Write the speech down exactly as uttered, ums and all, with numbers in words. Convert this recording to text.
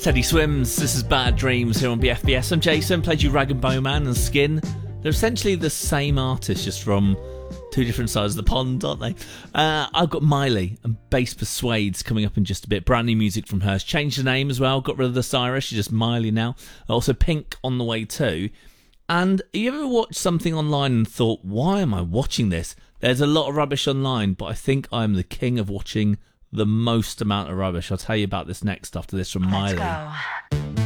Teddy Swims. This is Bad Dreams here on B F B S. I'm Jason, played you Rag and Bowman and Skin. They're essentially the same artist, just from two different sides of the pond, aren't they? Uh, I've got Miley and Bass Persuades coming up in just a bit. Brand new music from her. She's changed the name as well. Got rid of the Cyrus. She's just Miley now. Also Pink on the way too. And have you ever watched something online and thought, why am I watching this? There's a lot of rubbish online, but I think I'm the king of watching the most amount of rubbish. I'll tell you about this next after this from Miley. Let's go.